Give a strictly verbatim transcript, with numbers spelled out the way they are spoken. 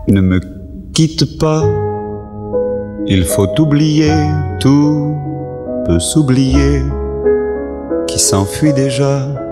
Ne me quitte pas, il faut oublier, tout peut s'oublier, qui s'enfuit déjà.